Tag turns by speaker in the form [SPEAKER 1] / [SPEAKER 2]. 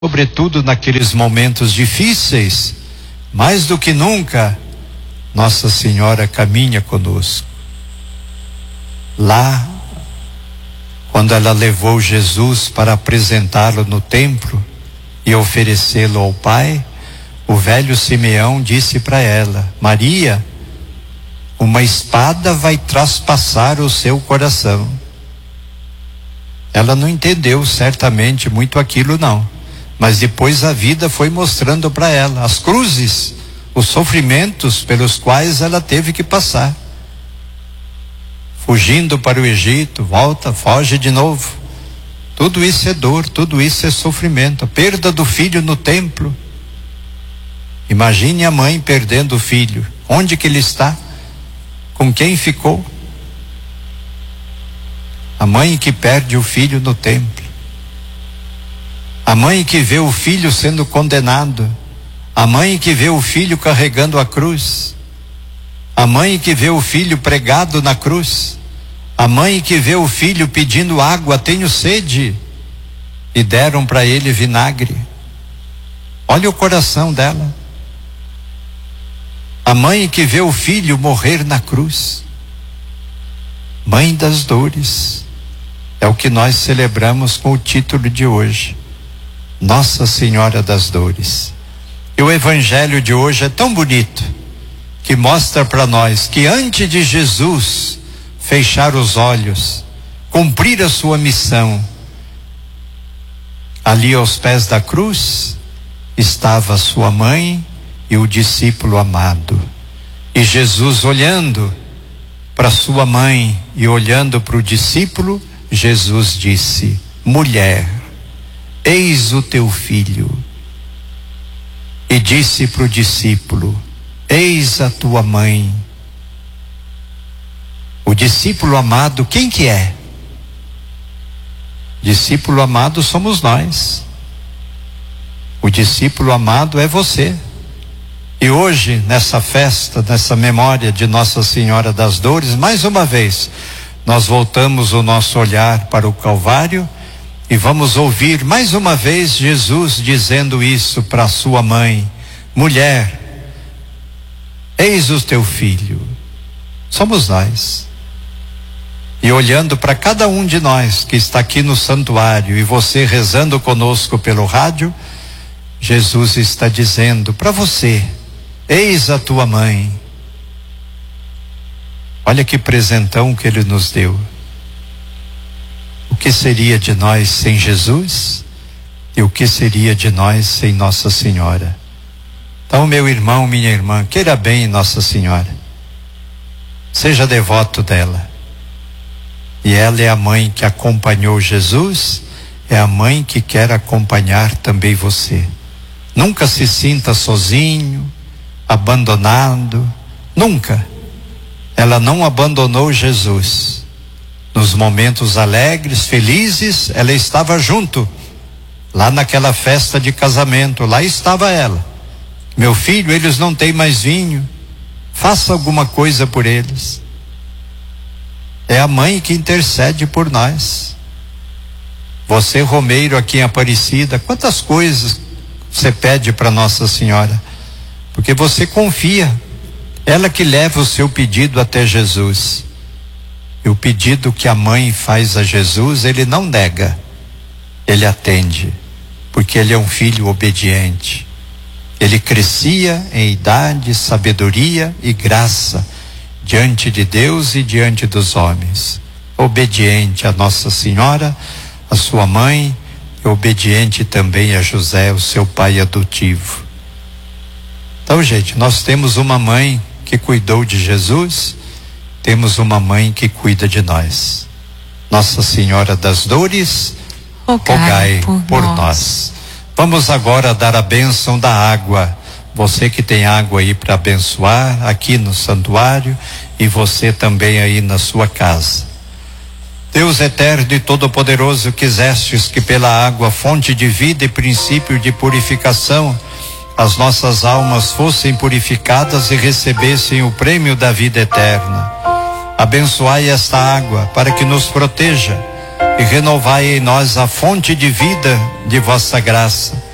[SPEAKER 1] Sobretudo naqueles momentos difíceis, mais do que nunca, Nossa Senhora caminha conosco. Lá, quando ela levou Jesus para apresentá-lo no templo e oferecê-lo ao Pai, o velho Simeão disse para ela: Maria, uma espada vai traspassar o seu coração. Ela não entendeu certamente muito aquilo não, mas depois a vida foi mostrando para ela as cruzes, os sofrimentos pelos quais ela teve que passar. Fugindo para o Egito, volta, foge de novo. Tudo isso é dor, tudo isso é sofrimento. A perda do filho no templo. Imagine a mãe perdendo o filho. Onde que ele está? Com quem ficou? A mãe que perde o filho no templo. A mãe que vê o filho sendo condenado. A mãe que vê o filho carregando a cruz. A mãe que vê o filho pregado na cruz. A mãe que vê o filho pedindo água, tenho sede, e deram para ele vinagre. Olha o coração dela. A mãe que vê o filho morrer na cruz. Mãe das dores. É o que nós celebramos com o título de hoje. Nossa Senhora das Dores. E o evangelho de hoje é tão bonito, que mostra para nós que antes de Jesus fechar os olhos, cumprir a sua missão, ali aos pés da cruz, estava sua mãe e o discípulo amado. E Jesus, olhando para sua mãe e olhando para o discípulo, Jesus disse: mulher, eis o teu filho. E disse para o discípulo: eis a tua mãe. O discípulo amado, quem que é? Discípulo amado somos nós. O discípulo amado é você. E hoje, nessa festa, nessa memória de Nossa Senhora das Dores, mais uma vez, nós voltamos o nosso olhar para o Calvário e vamos ouvir mais uma vez Jesus dizendo isso para sua mãe: mulher, eis o teu filho. Somos nós. E olhando para cada um de nós que está aqui no santuário e você rezando conosco pelo rádio, Jesus está dizendo para você: eis a tua mãe. Olha que presentão que ele nos deu. O que seria de nós sem Jesus? E o que seria de nós sem Nossa Senhora? Então, meu irmão, minha irmã, queira bem Nossa Senhora. Seja devoto dela. E ela é a mãe que acompanhou Jesus, é a mãe que quer acompanhar também você. Nunca se sinta sozinho, abandonado, nunca. Ela não abandonou Jesus. Nos momentos alegres, felizes, ela estava junto. Lá naquela festa de casamento, lá estava ela. Meu filho, eles não têm mais vinho, faça alguma coisa por eles. É a mãe que intercede por nós. Você, romeiro, aqui em Aparecida, quantas coisas você pede para Nossa Senhora? Porque você confia. Ela que leva o seu pedido até Jesus. E o pedido que a mãe faz a Jesus, ele não nega. Ele atende. Porque ele é um filho obediente. Ele crescia em idade, sabedoria e graça diante de Deus e diante dos homens. Obediente a Nossa Senhora, a sua mãe, e obediente também a José, o seu pai adotivo. Então, gente, nós temos uma mãe que cuidou de Jesus, temos uma mãe que cuida de nós. Nossa Senhora das Dores, rogai por nós. Vamos agora dar a bênção da água. Você que tem água aí para abençoar aqui no santuário e você também aí na sua casa. Deus eterno e todo-poderoso, quisestes que pela água, fonte de vida e princípio de purificação, as nossas almas fossem purificadas e recebessem o prêmio da vida eterna. Abençoai esta água para que nos proteja e renovai em nós a fonte de vida de vossa graça.